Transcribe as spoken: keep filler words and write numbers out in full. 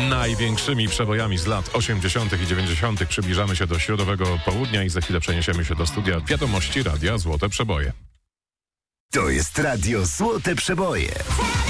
największymi przebojami z lat osiemdziesiątych i dziewięćdziesiątych przybliżamy się do środowego południa i za chwilę przeniesiemy się do studia Wiadomości Radia Złote Przeboje. To jest Radio Złote Przeboje.